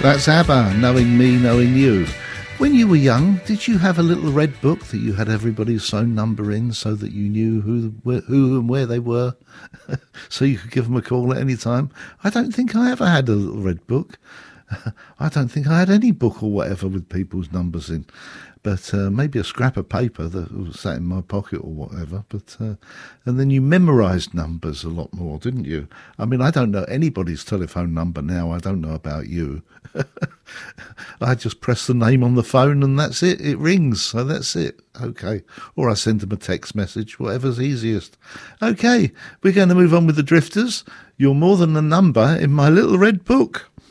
That's ABBA, Knowing Me, Knowing You. When you were young, did you have a little red book that you had everybody's phone number in so that you knew who and where they were so you could give them a call at any time? I don't think I ever had a little red book. I don't think I had any book or whatever with people's numbers in. But maybe a scrap of paper that was sat in my pocket or whatever. But and then you memorised numbers a lot more, didn't you? I mean, I don't know anybody's telephone number now. I don't know about you. I just press the name on the phone and that's it. It rings, so that's it. Okay. Or I send them a text message, whatever's easiest. Okay, we're going to move on with the Drifters. You're more than a number in my little red book.